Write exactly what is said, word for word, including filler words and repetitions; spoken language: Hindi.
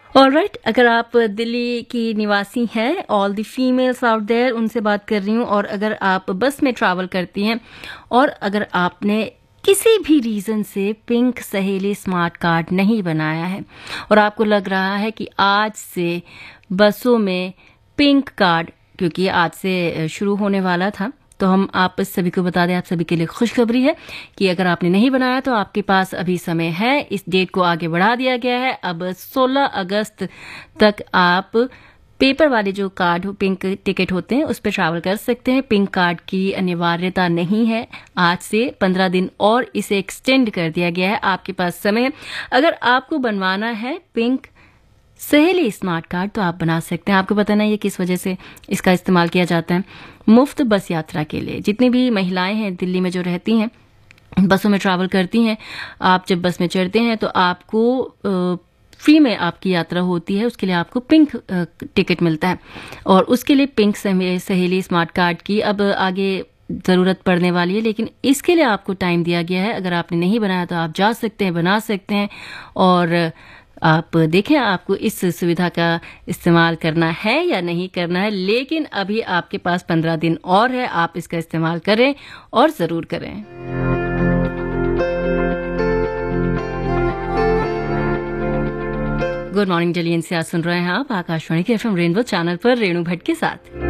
ऑलराइट right, अगर आप दिल्ली की निवासी हैं, all the females out there, उनसे बात कर रही हूँ। और अगर आप बस में ट्रैवल करती हैं और अगर आपने किसी भी रीज़न से पिंक सहेली स्मार्ट कार्ड नहीं बनाया है और आपको लग रहा है कि आज से बसों में पिंक कार्ड, क्योंकि आज से शुरू होने वाला था, तो हम आप सभी को बता दें, आप सभी के लिए खुशखबरी है कि अगर आपने नहीं बनाया तो आपके पास अभी समय है। इस डेट को आगे बढ़ा दिया गया है। अब सोलह अगस्त तक आप पेपर वाले जो कार्ड हो, पिंक टिकट होते हैं, उस पर ट्रैवल कर सकते हैं। पिंक कार्ड की अनिवार्यता नहीं है। आज से पंद्रह दिन और इसे एक्सटेंड कर दिया गया है। आपके पास समय है। अगर आपको बनवाना है पिंक सहेली स्मार्ट कार्ड तो आप बना सकते हैं। आपको पता नहीं है किस वजह से इसका इस्तेमाल किया जाता है। मुफ्त बस यात्रा के लिए जितनी भी महिलाएं हैं दिल्ली में जो रहती हैं, बसों में ट्रैवल करती हैं, आप जब बस में चढ़ते हैं तो आपको फ्री में आपकी यात्रा होती है। उसके लिए आपको पिंक टिकट मिलता है और उसके लिए पिंक सहेली स्मार्ट कार्ड की अब आगे ज़रूरत पड़ने वाली है, लेकिन इसके लिए आपको टाइम दिया गया है। अगर आपने नहीं बनाया तो आप जा सकते हैं, बना सकते हैं। और आप देखें आपको इस सुविधा का इस्तेमाल करना है या नहीं करना है, लेकिन अभी आपके पास पंद्रह दिन और है। आप इसका इस्तेमाल करें और ज़रूर करें। गुड मॉर्निंग दिल्ली से आज सुन रहे हैं आप आकाशवाणी के एफएम रेनबो चैनल पर रेणु भट्ट के साथ।